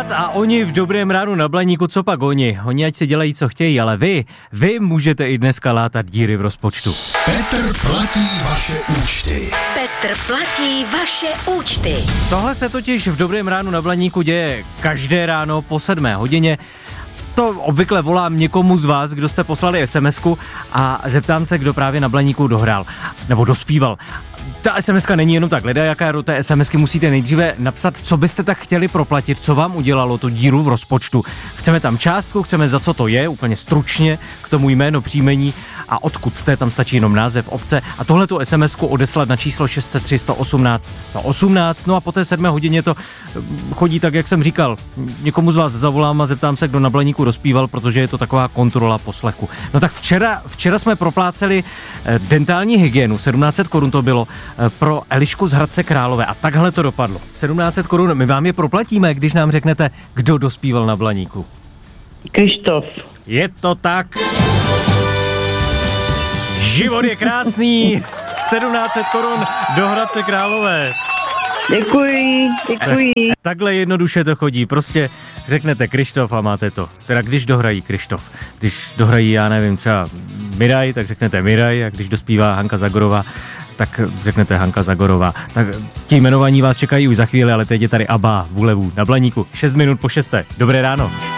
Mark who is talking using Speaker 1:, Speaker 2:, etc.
Speaker 1: stát a oni v Dobrém ránu na Blaníku, co pak oni? Oni ať si dělají, co chtějí, ale vy můžete i dneska látat díry v rozpočtu.
Speaker 2: Petr platí vaše účty.
Speaker 3: Petr platí vaše účty.
Speaker 1: Tohle se totiž v Dobrém ránu na Blaníku děje každé ráno po 7 hodině. To obvykle volám někomu z vás, kdo jste poslali SMSku a zeptám se, kdo právě na Blaníku dohrál nebo dospíval. Ta SMSka není jenom tak ledajaká, do té SMSky musíte nejdříve napsat, co byste tak chtěli proplatit, co vám udělalo tu díru v rozpočtu. Chceme tam částku, chceme za co to je, úplně stručně, k tomu jméno, příjmení a odkud jste, tam stačí jenom název obce a tohletu SMSku odeslat na číslo 603 118 118, no a po té 7 hodině to chodí tak, jak jsem říkal. Někomu z vás zavolám a zeptám se, kdo na Blaníku dospíval, protože je to taková kontrola poslechu. No tak včera jsme propláceli dentální hygienu, 1700 korun to bylo, pro Elišku z Hradce Králové a takhle to dopadlo. 1700 korun, my vám je proplatíme, když nám řeknete, kdo dospíval na Blaníku.
Speaker 4: Krištof.
Speaker 1: Je to tak. Život je krásný. 1700 korun do Hradce Králové.
Speaker 4: Děkuji.
Speaker 1: Takhle jednoduše to chodí, prostě řeknete Krištof a máte to. Teda když dohrají Krištof, když dohrají, já nevím, třeba Miraj, tak řeknete Miraj a když dospívá Hanka Zagorová, tak řeknete Hanka Zagorová. Tak ti jmenovaní vás čekají už za chvíli, ale teď je tady Abba, Vůlevu na Blaníku. 6 minut po 6. Dobré ráno.